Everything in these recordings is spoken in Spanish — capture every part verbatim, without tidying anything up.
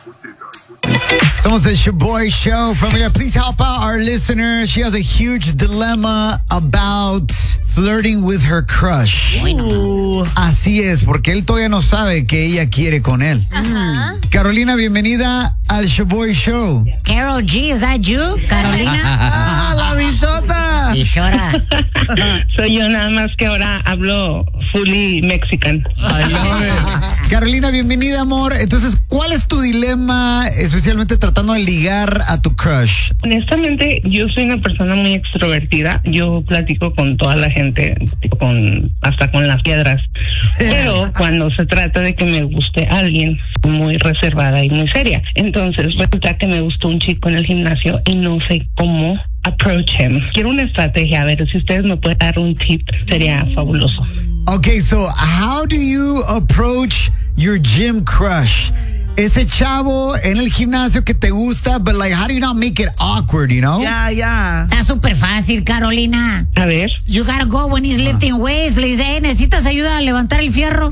Somos el Shoboy Show. Familia, please help out our listener. She has a huge dilemma about flirting with her crush. Bueno. Así es, porque él todavía no sabe que ella quiere con él. Ajá. Carolina, bienvenida al Shoboy Show. Carol G, is that you, Carolina? Ah, la bichota. Bichora. Soy yo, nada más que ahora hablo fully mexican. I love it. Carolina, bienvenida, amor. Entonces, ¿cuál es tu dilema, especialmente tratando de ligar a tu crush? Honestamente, yo soy una persona muy extrovertida. Yo platico con toda la gente, con hasta con las piedras. Pero cuando se trata de que me guste alguien, muy reservada y muy seria. Entonces, resulta que me gustó un chico en el gimnasio y no sé cómo approach him. Quiero una estrategia, a ver si ustedes me pueden dar un tip, sería fabuloso. Okay, so how do you approach your gym crush? Ese chavo en el gimnasio que te gusta, but like, how do you not make it awkward, you know? Ya, ya. Está súper fácil, Carolina. A ver. You gotta go when he's lifting weights. Le dice, hey, ¿necesitas ayuda a levantar el fierro?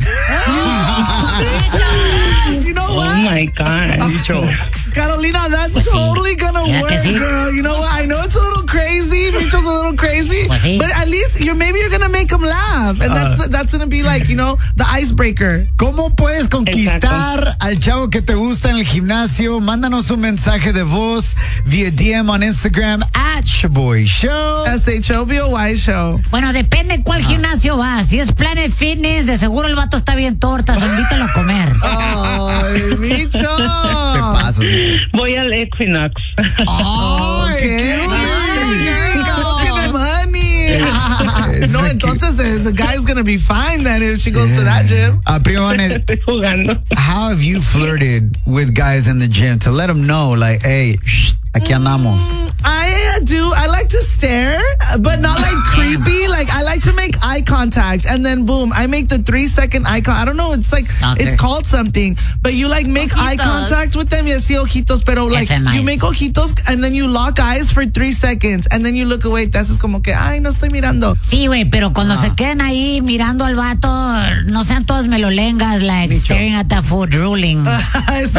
Yes, you know Oh what? my God. Carolina, that's Pues sí. totally gonna Ya work, que sí. girl. You know what? I know it's a little crazy. Micho's a little crazy. Pues sí. But at least you're maybe you're gonna make him laugh. And that's that's gonna be like, you know, the icebreaker. ¿Cómo puedes conquistar al chavo que te gusta en el gimnasio? Mándanos un mensaje de voz vía D M on Instagram at Shoboy Show. S H O B O Y show. Bueno, depende cuál gimnasio va. Si es Planet Fitness, de seguro el vato está bien tortas. Invítalo a comer. Ay, Micho. Te pasas, man. Voy al Equinox. Ay, Okay. qué Ay, rico. Get money. No, entonces the, the guy's gonna be fine then if she goes to that gym. Ah, primo Vanet, Estoy jugando. how have you flirted with guys in the gym to let them know, like, hey, shh, aquí andamos? I uh, do. I like to stare, but not like creepy. Like I like to make eye contact, and then boom, I make the three second eye contact. I don't know. It's like Okay. it's called something, but you like make eye Ojitos. contact with them. Yes, sí, ojitos, pero like F M I. you make ojitos, and then you lock eyes for three seconds, and then you look away. Te haces como que, ay, no estoy mirando. Sí, güey, pero cuando se queden ahí mirando al vato, no sean todos melolengas, like staring at that fool drooling. Está